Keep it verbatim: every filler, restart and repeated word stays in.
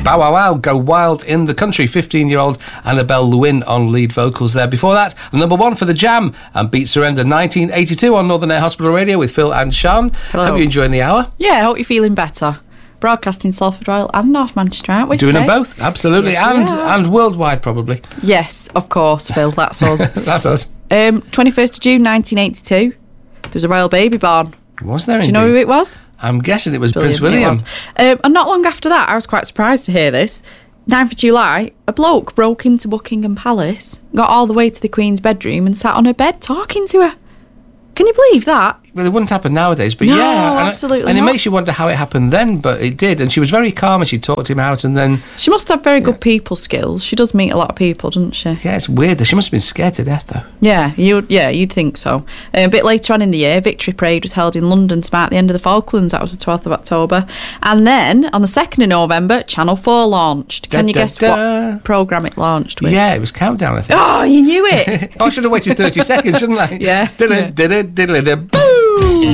Bow Wow Wow, Go Wild in the Country. fifteen-year-old Annabelle Lewin on lead vocals there. Before that, number one for The Jam and Beat Surrender, nineteen eighty-two on Northern Air Hospital Radio with Phil and Sean. Hello. Hope you're enjoying the hour. Yeah, I hope you're feeling better. Broadcasting Salford Royal and North Manchester, aren't we? Doing today? them both, absolutely. Yes, and we are. and worldwide, probably. Yes, of course, Phil. That's us. That's us. Um, twenty-first of June, nineteen eighty-two. There was a royal baby born. Was there Do indeed? you know who it was? I'm guessing it was Brilliant, Prince William. it was. Um, and not long after that, I was quite surprised to hear this. ninth of July, a bloke broke into Buckingham Palace, got all the way to the Queen's bedroom and sat on her bed talking to her. Can you believe that? Well, it wouldn't happen nowadays, but No, yeah. And, absolutely And it not. makes you wonder how it happened then, but it did. And she was very calm and she talked him out and then... She must have very good people skills. She does meet a lot of people, doesn't she? Yeah, it's weird. She must have been scared to death, though. Yeah, you yeah, you'd think so. Uh, a bit later on in the year, Victory Parade was held in London to mark the end of the Falklands. That was the twelfth of October. And then, on the second of November, Channel four launched. Can Da, you da, guess da. what programme it launched with? Yeah, it was Countdown, I think. Oh, you knew it! Oh, I should have waited thirty seconds, shouldn't I? Yeah. Diddle, diddle, diddle, diddle, boo!